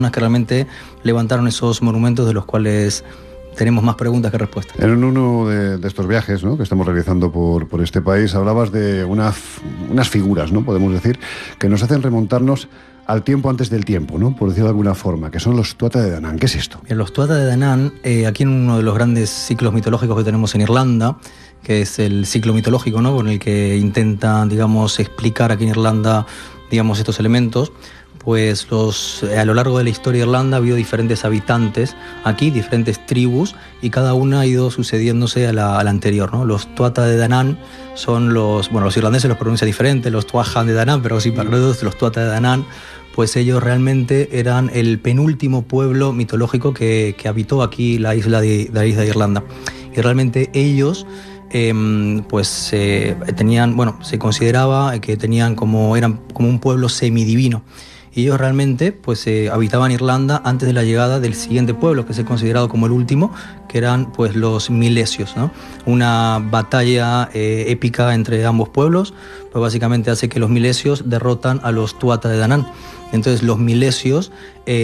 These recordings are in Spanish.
que realmente levantaron esos monumentos de los cuales tenemos más preguntas que respuestas. En uno de estos viajes, ¿no?, que estamos realizando por este país, hablabas de unas figuras, ¿no?, podemos decir, que nos hacen remontarnos al tiempo antes del tiempo, ¿no?, por decirlo de alguna forma, que son los Tuatha de Danann. ¿Qué es esto? Bien, los Tuatha de Danann, aquí en uno de los grandes ciclos mitológicos que tenemos en Irlanda, que es el ciclo mitológico, ¿no?, con el que intenta, digamos, explicar aquí en Irlanda, digamos, estos elementos, pues a lo largo de la historia de Irlanda ha habido diferentes habitantes aquí, diferentes tribus, y cada una ha ido sucediéndose a la anterior, ¿no? Los Tuatha de Danann son los irlandeses los pronuncian diferente, los Tuatha de Danann, pero sí, para nosotros los Tuatha de Danann, pues ellos realmente eran el penúltimo pueblo mitológico que habitó aquí la isla de Irlanda. Y realmente ellos tenían, se consideraba que eran como un pueblo semidivino. Y ellos realmente habitaban Irlanda antes de la llegada del siguiente pueblo, que es considerado como el último, que eran pues los milesios, ¿no? Una batalla épica entre ambos pueblos, pues básicamente hace que los milesios derrotan a los Tuatha de Danann. Entonces los milesios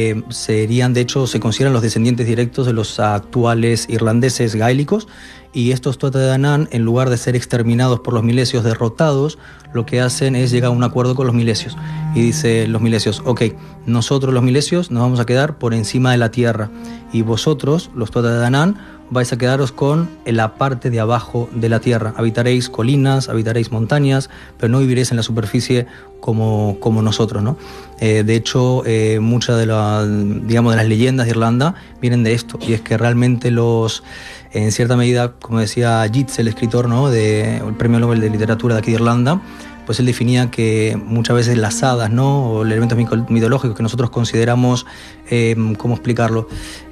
se consideran los descendientes directos de los actuales irlandeses gaélicos, y estos Tuatha de Danann, en lugar de ser exterminados por los milesios, derrotados, lo que hacen es llegar a un acuerdo con los milesios. Y dice los milesios, ok, nosotros los milesios nos vamos a quedar por encima de la tierra, y vosotros, los Tuatha de Danann, vais a quedaros con la parte de abajo de la tierra. Habitaréis colinas, habitaréis montañas, pero no viviréis en la superficie como nosotros, ¿no? De hecho, muchas de las leyendas de Irlanda vienen de esto, y es que realmente en cierta medida, como decía Yeats, el escritor, ¿no?, del Premio Nobel de Literatura de aquí de Irlanda, pues él definía que muchas veces las hadas, ¿no?, o elementos mitológicos que nosotros consideramos, ¿cómo explicarlo?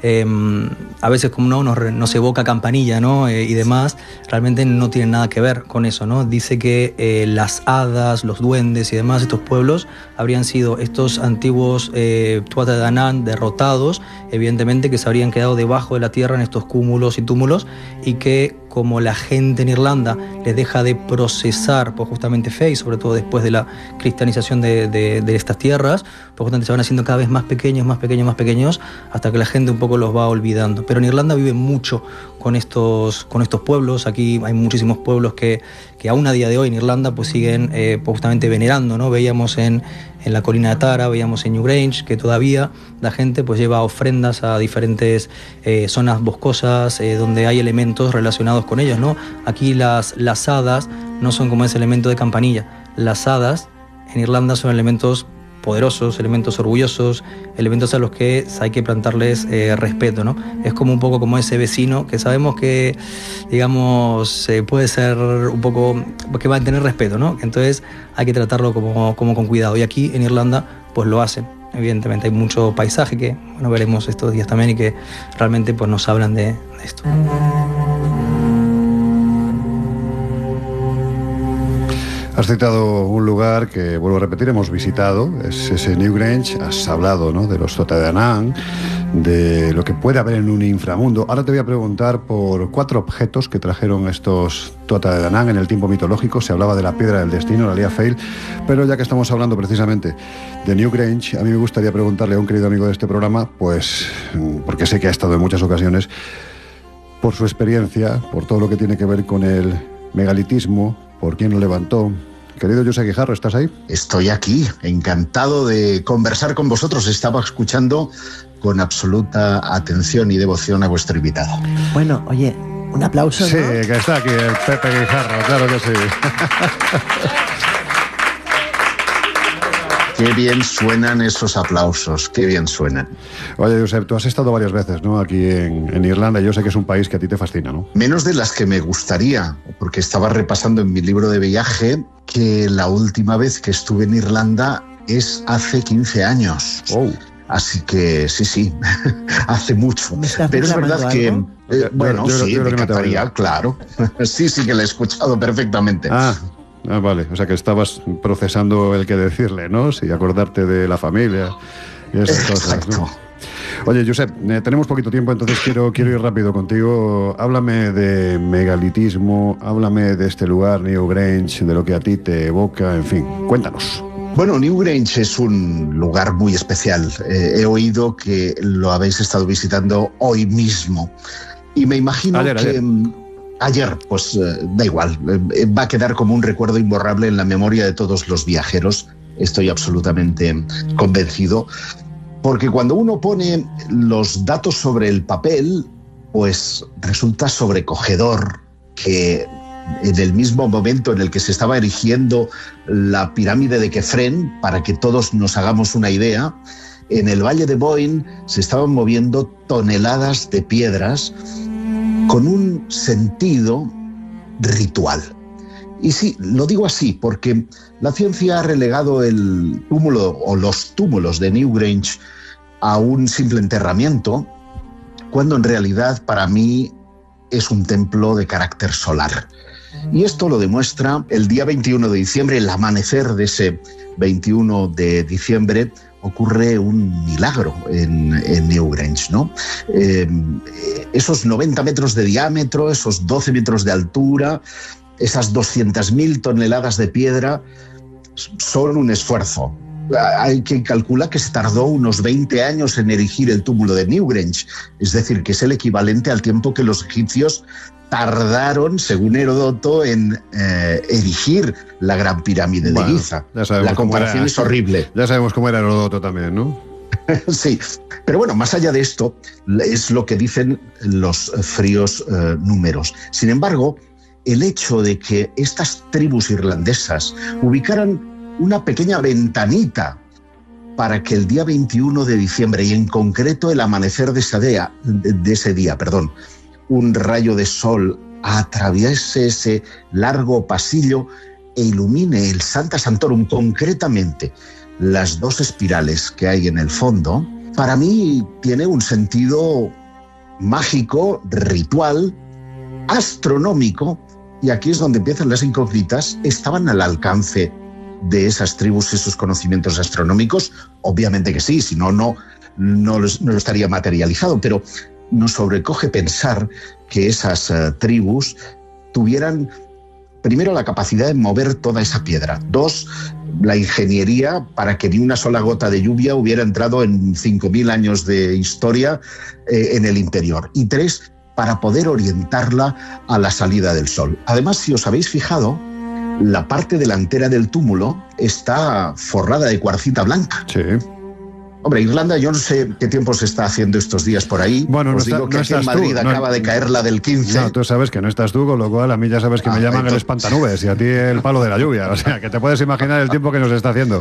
A veces como nos evoca campanilla, ¿no?, y demás, realmente no tienen nada que ver con eso, ¿no? Dice que las hadas, los duendes y demás, estos pueblos habrían sido estos antiguos Tuatha de Danann derrotados, evidentemente, que se habrían quedado debajo de la tierra en estos cúmulos y túmulos, y que como la gente en Irlanda les deja de procesar pues justamente fe, y sobre todo después de la cristianización de estas tierras, pues justamente se van haciendo cada vez más pequeños, hasta que la gente un poco los va olvidando. Pero en Irlanda viven mucho con estos pueblos. Aquí hay muchísimos pueblos que aún a día de hoy en Irlanda pues siguen pues justamente venerando, ¿no? Veíamos en la colina de Tara, veíamos en Newgrange, que todavía la gente pues lleva ofrendas a diferentes zonas boscosas donde hay elementos relacionados con ellos, ¿no? Aquí las hadas no son como ese elemento de campanilla. Las hadas en Irlanda son elementos poderosos, elementos orgullosos, elementos a los que hay que plantarles respeto, ¿no? Es como un poco como ese vecino que sabemos que, digamos, puede ser un poco, que va a tener respeto, ¿no? Entonces hay que tratarlo como con cuidado. Y aquí en Irlanda pues lo hacen. Evidentemente hay mucho paisaje que veremos estos días también, y que realmente pues nos hablan de esto. Has citado un lugar que, vuelvo a repetir, hemos visitado, es ese Newgrange. Has hablado, ¿no?, de los Tuatha de Danann, de lo que puede haber en un inframundo. Ahora te voy a preguntar por 4 objetos que trajeron estos Tuatha de Danann en el tiempo mitológico. Se hablaba de la piedra del destino, la Liafail, pero ya que estamos hablando precisamente de Newgrange, a mí me gustaría preguntarle a un querido amigo de este programa, pues porque sé que ha estado en muchas ocasiones, por su experiencia, por todo lo que tiene que ver con el megalitismo, por quién lo levantó. Querido José Guijarro, ¿estás ahí? Estoy aquí, encantado de conversar con vosotros. Estaba escuchando con absoluta atención y devoción a vuestro invitado. Bueno, oye, un aplauso, ¿no? Sí, que está aquí el Pepe Guijarro, claro que sí. Qué bien suenan esos aplausos, qué bien suenan. Oye, Josep, tú has estado varias veces, ¿no?, aquí en Irlanda. Yo sé que es un país que a ti te fascina, ¿no? Menos de las que me gustaría, porque estaba repasando en mi libro de viaje que la última vez que estuve en Irlanda es hace 15 años. Oh. Así que sí, hace mucho. Pero es verdad que... sí, me encantaría, claro. Sí, que la he escuchado perfectamente. Ah, vale, o sea que estabas procesando el que decirle, ¿no? Sí, acordarte de la familia y esas cosas, ¿no? Oye, Josep, tenemos poquito tiempo, entonces quiero ir rápido contigo. Háblame de megalitismo, háblame de este lugar, Newgrange, de lo que a ti te evoca, en fin, cuéntanos. Bueno, Newgrange es un lugar muy especial. He oído que lo habéis estado visitando hoy mismo. Y me imagino ayer, pues da igual, va a quedar como un recuerdo imborrable en la memoria de todos los viajeros. Estoy absolutamente convencido. Porque cuando uno pone los datos sobre el papel, pues resulta sobrecogedor que en el mismo momento en el que se estaba erigiendo la pirámide de Kefren, para que todos nos hagamos una idea, en el Valle de Boyne se estaban moviendo toneladas de piedras con un sentido ritual. Y sí, lo digo así porque la ciencia ha relegado el túmulo o los túmulos de Newgrange a un simple enterramiento, cuando en realidad para mí es un templo de carácter solar. Y esto lo demuestra el día 21 de diciembre, el amanecer de ese 21 de diciembre, ocurre un milagro en Newgrange, ¿no? Esos 90 metros de diámetro, esos 12 metros de altura, esas 200.000 toneladas de piedra son un esfuerzo. Hay que calcular que se tardó unos 20 años en erigir el túmulo de Newgrange, es decir, que es el equivalente al tiempo que los egipcios tardaron, según Heródoto, en erigir la Gran Pirámide de Giza. La comparación es horrible. Ya sabemos cómo era Heródoto también, ¿no? Sí, pero bueno, más allá de esto, es lo que dicen los fríos números. Sin embargo, el hecho de que estas tribus irlandesas ubicaran una pequeña ventanita para que el día 21 de diciembre, y en concreto el amanecer de ese día, un rayo de sol atraviese ese largo pasillo e ilumine el Sancta Sanctorum, concretamente las dos espirales que hay en el fondo, para mí tiene un sentido mágico, ritual, astronómico, y aquí es donde empiezan las incógnitas. ¿Estaban al alcance de esas tribus esos conocimientos astronómicos? Obviamente que sí, si no, no estaría materializado, pero nos sobrecoge pensar que esas tribus tuvieran, primero, la capacidad de mover toda esa piedra, dos, la ingeniería para que ni una sola gota de lluvia hubiera entrado en 5.000 años de historia en el interior, y tres, para poder orientarla a la salida del sol. Además, si os habéis fijado, la parte delantera del túmulo está forrada de cuarcita blanca. Sí. Hombre, Irlanda, yo no sé qué tiempo se está haciendo estos días por ahí. Bueno, os digo que aquí en Madrid acaba de caer la del 15. No, tú sabes que no estás tú, con lo cual a mí ya sabes que me llaman el espantanubes y a ti el palo de la lluvia. O sea, que te puedes imaginar el tiempo que nos está haciendo.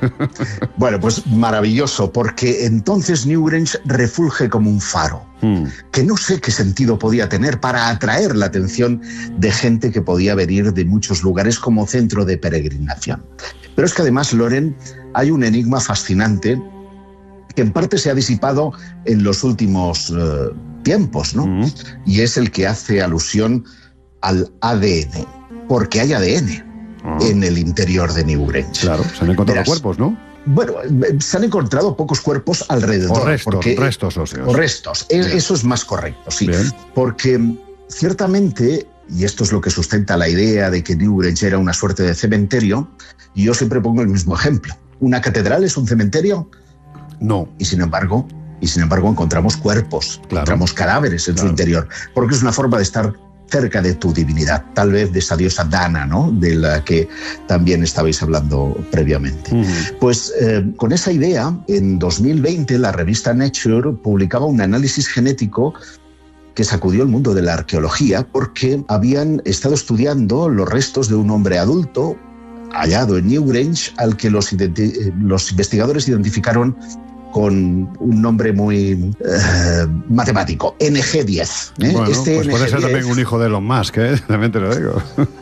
Bueno, pues maravilloso, porque entonces Newgrange refulge como un faro, que no sé qué sentido podía tener para atraer la atención de gente que podía venir de muchos lugares como centro de peregrinación. Pero es que además, Loren, hay un enigma fascinante que en parte se ha disipado en los últimos tiempos, ¿no? Y es el que hace alusión al ADN, porque hay ADN en el interior de Newgrange. Claro, se han encontrado cuerpos, ¿no? Bueno, se han encontrado pocos cuerpos alrededor. Restos óseos. O restos, eso es más correcto, sí. Bien. Porque ciertamente, y esto es lo que sustenta la idea de que Newgrange era una suerte de cementerio, y yo siempre pongo el mismo ejemplo. ¿Una catedral es un cementerio? No. Y sin embargo encontramos cuerpos, encontramos cadáveres en su interior, porque es una forma de estar cerca de tu divinidad, tal vez de esa diosa Dana, ¿no?, de la que también estabais hablando previamente. Pues con esa idea, en 2020 la revista Nature publicaba un análisis genético que sacudió el mundo de la arqueología, porque habían estado estudiando los restos de un hombre adulto hallado en Newgrange, al que los investigadores identificaron con un nombre muy matemático, NG10. Bueno, pues NG10, puede ser también un hijo de Elon Musk, también te lo digo.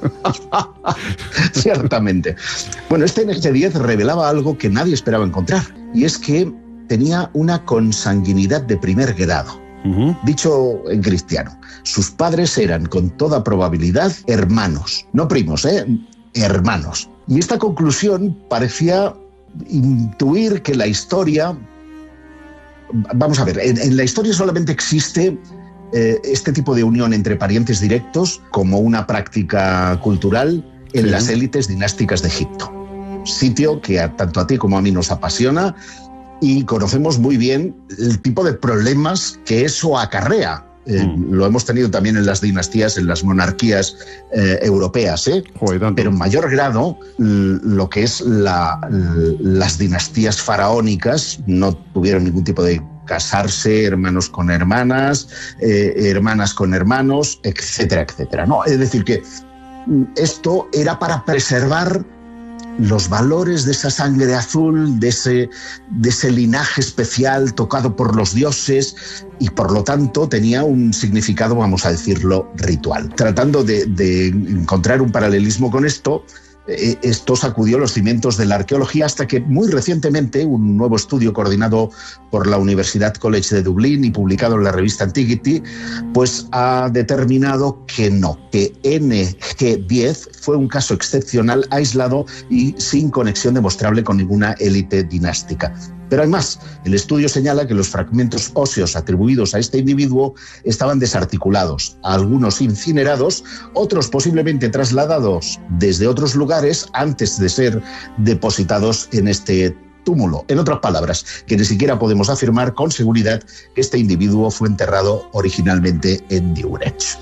Ciertamente. Bueno, este NG10 revelaba algo que nadie esperaba encontrar, y es que tenía una consanguinidad de primer grado. Dicho en cristiano, sus padres eran con toda probabilidad hermanos, no primos, hermanos. Y esta conclusión parecía intuir que la historia... Vamos a ver, en la historia solamente existe este tipo de unión entre parientes directos como una práctica cultural en las élites dinásticas de Egipto. sitio que tanto a ti como a mí nos apasiona y conocemos muy bien el tipo de problemas que eso acarrea. Lo hemos tenido también en las dinastías, en las monarquías europeas, pero en mayor grado lo que es las dinastías faraónicas no tuvieron ningún tipo de casarse, hermanos con hermanas, hermanas con hermanos, etcétera, etcétera, ¿no? Es decir, que esto era para preservar los valores de esa sangre azul, de ese linaje especial tocado por los dioses, y por lo tanto tenía un significado, vamos a decirlo, ritual. Tratando de encontrar un paralelismo con esto sacudió los cimientos de la arqueología hasta que muy recientemente un nuevo estudio coordinado por la Universidad College de Dublín y publicado en la revista Antiquity pues ha determinado que no, que NG10 fue un caso excepcional, aislado y sin conexión demostrable con ninguna élite dinástica. Pero hay más. El estudio señala que los fragmentos óseos atribuidos a este individuo estaban desarticulados, algunos incinerados, otros posiblemente trasladados desde otros lugares antes de ser depositados en este túmulo. En otras palabras, que ni siquiera podemos afirmar con seguridad que este individuo fue enterrado originalmente en Newgrange.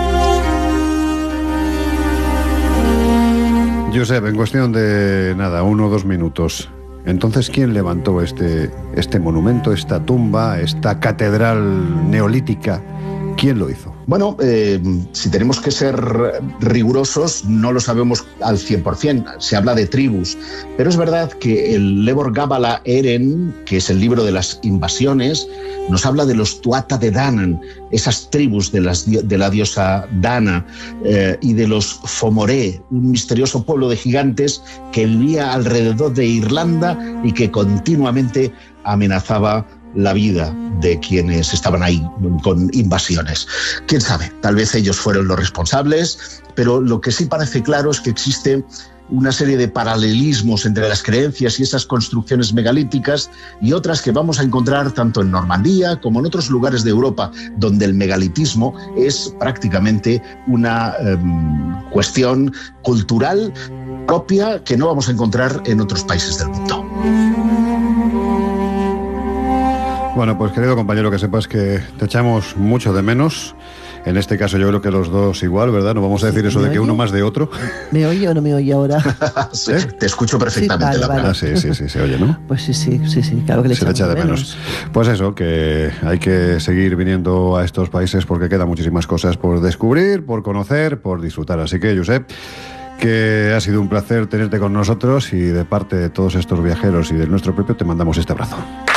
Josep, en cuestión de 1 o 2 minutos, entonces, ¿quién levantó este monumento, esta tumba, esta catedral neolítica? ¿Quién lo hizo? Bueno, si tenemos que ser rigurosos, no lo sabemos al 100%. Se habla de tribus, pero es verdad que el Lebor Gabála Eren, que es el libro de las invasiones, nos habla de los Tuatha de Danann, esas tribus de la diosa Dana, y de los Fomoré, un misterioso pueblo de gigantes que vivía alrededor de Irlanda y que continuamente amenazaba la vida de quienes estaban ahí con invasiones. ¿Quién sabe? Tal vez ellos fueron los responsables, pero lo que sí parece claro es que existe una serie de paralelismos entre las creencias y esas construcciones megalíticas y otras que vamos a encontrar tanto en Normandía como en otros lugares de Europa, donde el megalitismo es prácticamente una cuestión cultural propia que no vamos a encontrar en otros países del mundo. Bueno, pues querido compañero, que sepas que te echamos mucho de menos. En este caso yo creo que los dos igual, ¿verdad? No vamos a decir eso de que uno más de otro. ¿Me oye o no me oye ahora? Sí, te escucho perfectamente. Sí, vale. Sí, se oye, ¿no? Pues sí, claro que le se le echa de menos. Pues eso, que hay que seguir viniendo a estos países porque quedan muchísimas cosas por descubrir, por conocer, por disfrutar. Así que, Josep, que ha sido un placer tenerte con nosotros y de parte de todos estos viajeros y del nuestro propio te mandamos este abrazo.